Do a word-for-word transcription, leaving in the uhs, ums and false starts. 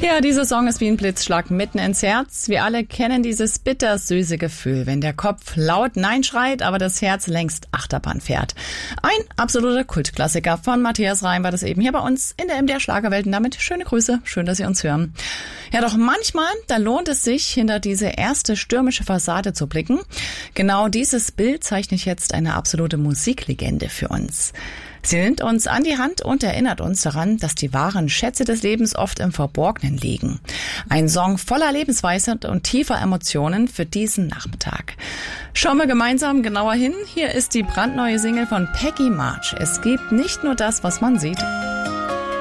Ja, dieser Song ist wie ein Blitzschlag mitten ins Herz. Wir alle kennen dieses bittersüße Gefühl, wenn der Kopf laut Nein schreit, aber das Herz längst Achterbahn fährt. Ein absoluter Kultklassiker von Matthias Reim war das eben hier bei uns in der M D R Schlagerwelt. Und damit schöne Grüße, schön, dass Sie uns hören. Ja, doch manchmal, da lohnt es sich, hinter diese erste stürmische Fassade zu blicken. Genau dieses Bild zeichnet jetzt eine absolute Musiklegende für uns. Sie nimmt uns an die Hand und erinnert uns daran, dass die wahren Schätze des Lebens oft im Verborgenen liegen. Ein Song voller Lebensweisheit und tiefer Emotionen für diesen Nachmittag. Schauen wir gemeinsam genauer hin. Hier ist die brandneue Single von Peggy March. Es gibt nicht nur das, was man sieht.